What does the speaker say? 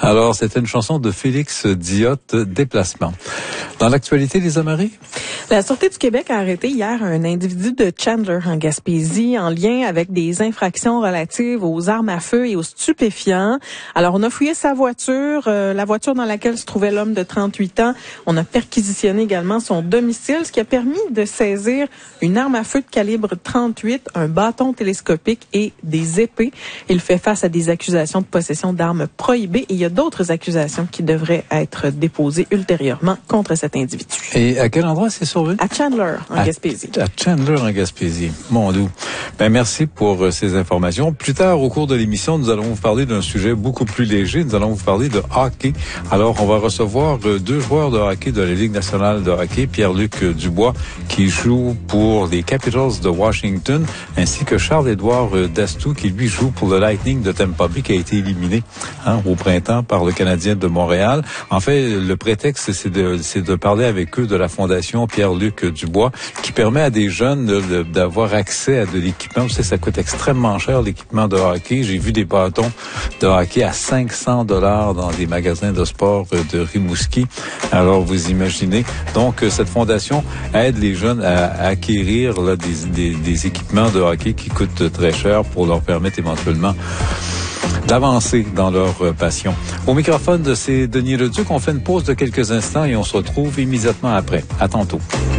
Alors, c'était une chanson de Félix Diotte, Déplacement. Dans l'actualité, Lisa Marie? La Sûreté du Québec a arrêté hier un individu de Chandler, en Gaspésie, en lien avec des infractions relatives aux armes à feu et aux stupéfiants. Alors, on a fouillé sa voiture, la voiture dans laquelle se trouvait l'homme de 38 ans. On a perquisitionné également son domicile, ce qui a permis de saisir une arme à feu de calibre 38, un bâton télescopique et des épées. Il fait face à des accusations de possession d'armes prohibées et il y a d'autres accusations qui devraient être déposées ultérieurement contre cet individu. Et à quel endroit c'est survenu? À Chandler, en Gaspésie. À Chandler, en Gaspésie. Mon doux. Merci pour ces informations. Plus tard, au cours de l'émission, nous allons vous parler d'un sujet beaucoup plus léger. Nous allons vous parler de hockey. Alors, on va recevoir deux joueurs de hockey de la Ligue nationale de hockey, Pierre-Luc Dubois, qui joue pour les Capitals de Washington, ainsi que Charles-Édouard Dastou, qui lui joue pour le Lightning de Tampa Bay, qui a été éliminé au printemps par le Canadien de Montréal. En fait, le prétexte, c'est de parler avec eux de la Fondation Pierre-Luc Dubois, qui permet à des jeunes d'avoir accès à de l'équipement. Vous savez, ça coûte extrêmement cher, l'équipement de hockey. J'ai vu des bâtons de hockey à 500 $ dans des magasins de sport de Rimouski. Alors, vous imaginez. Donc, cette fondation aide les jeunes à acquérir des équipements de hockey qui coûtent très cher pour leur permettre éventuellement d'avancer dans leur passion. Au microphone de c'est Denis Leduc, on fait une pause de quelques instants et on se retrouve immédiatement après. À tantôt.